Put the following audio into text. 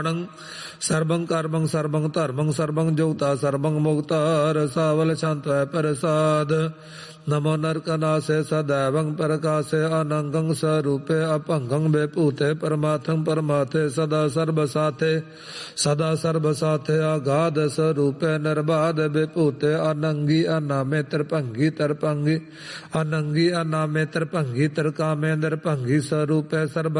ਸਰਬੰ ਕਰਮੰ ਸਰਬੰ ਧਰਮੰ ਸਰਬੰ ਜੋਤਾ ਸਰਬੰ ਮੁਕਤਾ ਰਸਾਵਲ ਸ਼ਾਂਤ ਹੈ ਪ੍ਰਸਾਦ ਨਮੋ ਨਰਕਨਾਸੇ ਸदैवं ਪ੍ਰਕਾਸੇ ਅਨੰਗੰ ਸਰੂਪੇ ਅਭੰਗੰ ਵਿਭੂਤੇ ਪਰਮਾਤਮੰ ਪਰਮਾਤੇ ਸਦਾ ਸਰਬ ਸਾਥੇ ਆਗਾਧ ਸਰੂਪੇ ਨਿਰਬਾਧ ਵਿਭੂਤੇ ਅਨੰਗੀ ਅਨਾਮੇ ਤਰਭੰਗੀ ਤਰਪੰਗੀ ਅਨੰਗੀ ਅਨਾਮੇ ਤਰਭੰਗੀ ਤਰਕਾਮੇ ਨਿਰਭੰਗੀ ਸਰੂਪੇ ਸਰਬ